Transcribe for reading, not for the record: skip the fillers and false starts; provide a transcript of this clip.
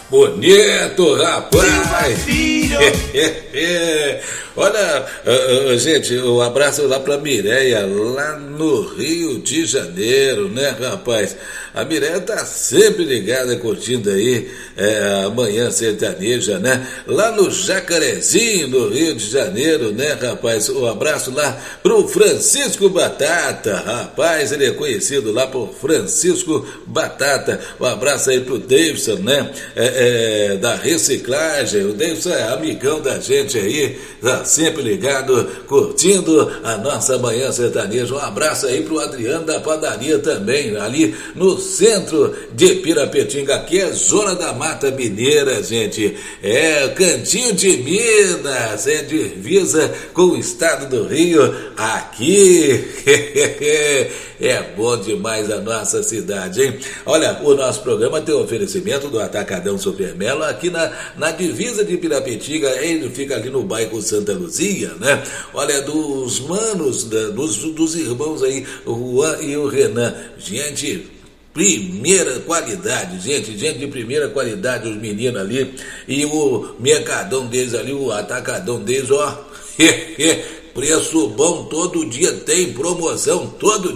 Bonito, rapaz! Olha, gente, um abraço lá pra Mireia, lá no Rio de Janeiro, né, rapaz? A Mireia tá sempre ligada, curtindo aí a Manhã Sertaneja, né? Lá no Jacarezinho, no Rio de Janeiro, né, rapaz? Um abraço lá pro Francisco Batata, rapaz, ele é conhecido lá por Francisco Batata. Um abraço aí pro Davidson, né? Da reciclagem. O Davidson é amigão da gente aí, tá sempre ligado, curtindo a nossa Manhã Sertaneja. Um abraço aí pro Adriano da Padaria também, ali no centro de Pirapetinga, que é zona da Mata Mineira, gente. É Cantinho de Minas, é divisa com o estado do Rio, aqui. É bom demais a nossa cidade, hein? Olha, o nosso programa tem o oferecimento do Atacadão Supermelo aqui na divisa de Pirapetinga. Ele fica ali no bairro Santa Luzia, né? Olha, dos manos, dos irmãos aí, o Juan e o Renan. Gente, primeira qualidade, gente de primeira qualidade, os meninos ali. E o mercadão deles ali, o atacadão deles, ó. Preço bom, todo dia tem promoção, todo